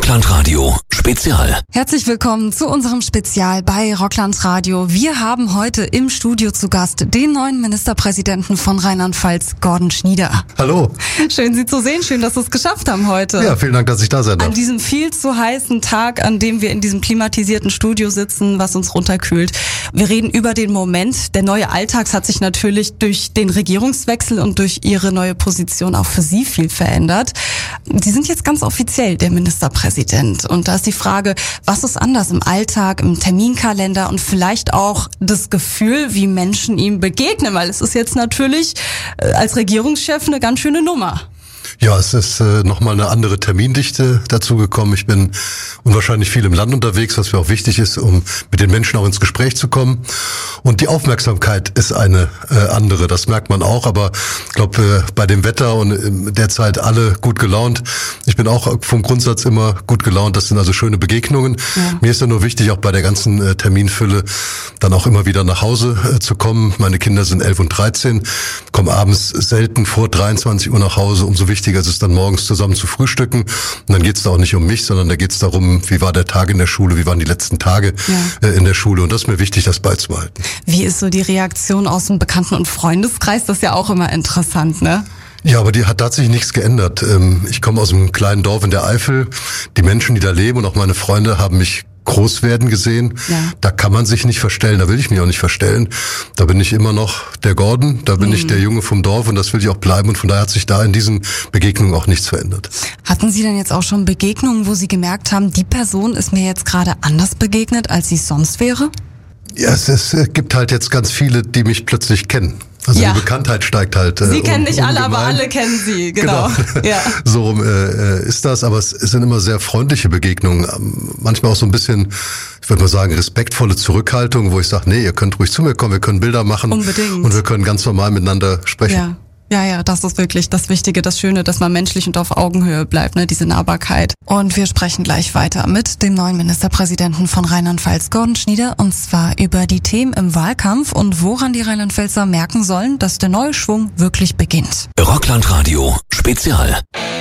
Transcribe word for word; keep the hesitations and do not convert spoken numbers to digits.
Rockland Radio Spezial. Herzlich willkommen zu unserem Spezial bei Rockland Radio. Wir haben heute im Studio zu Gast den neuen Ministerpräsidenten von Rheinland-Pfalz, Gordon Schnieder. Hallo. Schön, Sie zu sehen. Schön, dass Sie es geschafft haben heute. Ja, vielen Dank, dass ich da sein darf. An diesem viel zu heißen Tag, an dem wir in diesem klimatisierten Studio sitzen, was uns runterkühlt. Wir reden über den Moment. Der neue Alltag hat sich natürlich durch den Regierungswechsel und durch Ihre neue Position auch für Sie viel verändert. Sie sind jetzt ganz offiziell der Ministerpräsident. Und da ist die Frage, was ist anders im Alltag, im Terminkalender und vielleicht auch das Gefühl, wie Menschen ihm begegnen? Weil es ist jetzt natürlich äh, als Regierungschef eine ganz schöne Nummer. Ja, es ist äh, nochmal eine andere Termindichte dazugekommen. Ich bin unwahrscheinlich viel im Land unterwegs, was mir auch wichtig ist, um mit den Menschen auch ins Gespräch zu kommen. Und die Aufmerksamkeit ist eine äh, andere, das merkt man auch. Aber ich glaube, äh, bei dem Wetter und äh, derzeit alle gut gelaunt. Ich bin auch vom Grundsatz immer gut gelaunt. Das sind also schöne Begegnungen. Ja. Mir ist ja nur wichtig, auch bei der ganzen äh, Terminfülle, dann auch immer wieder nach Hause äh, zu kommen. Meine Kinder sind elf und dreizehn, kommen abends selten vor dreiundzwanzig Uhr nach Hause. Umso wichtiger ist es dann morgens zusammen zu frühstücken. Und dann geht es da auch nicht um mich, sondern da geht es darum, wie war der Tag in der Schule, wie waren die letzten Tage ja. äh, in der Schule. Und das ist mir wichtig, das beizubehalten. Wie ist so die Reaktion aus dem Bekannten- und Freundeskreis? Das ist ja auch immer interessant, ne? Ja, aber die hat tatsächlich nichts geändert. Ich komme aus einem kleinen Dorf in der Eifel. Die Menschen, die da leben und auch meine Freunde haben mich groß werden gesehen. Ja. Da kann man sich nicht verstellen, da will ich mich auch nicht verstellen. Da bin ich immer noch der Gordon, da bin mhm. ich der Junge vom Dorf und das will ich auch bleiben. Und von daher hat sich da in diesen Begegnungen auch nichts verändert. Hatten Sie denn jetzt auch schon Begegnungen, wo Sie gemerkt haben, die Person ist mir jetzt gerade anders begegnet, als sie sonst wäre? Ja, es, es gibt halt jetzt ganz viele, die mich plötzlich kennen. Also ja. die Bekanntheit steigt halt. Sie äh, kennen um, nicht alle, aber alle kennen Sie, genau. genau. Ja. So rum äh, ist das, aber es, es sind immer sehr freundliche Begegnungen. Manchmal auch so ein bisschen, ich würde mal sagen, respektvolle Zurückhaltung, wo ich sage, nee, ihr könnt ruhig zu mir kommen, wir können Bilder machen. Unbedingt. Und wir können ganz normal miteinander sprechen. Ja. Ja, ja, das ist wirklich das Wichtige, das Schöne, dass man menschlich und auf Augenhöhe bleibt, ne, diese Nahbarkeit. Und wir sprechen gleich weiter mit dem neuen Ministerpräsidenten von Rheinland-Pfalz, Gordon Schnieder, und zwar über die Themen im Wahlkampf und woran die Rheinland-Pfälzer merken sollen, dass der neue Schwung wirklich beginnt. Rockland Radio Spezial.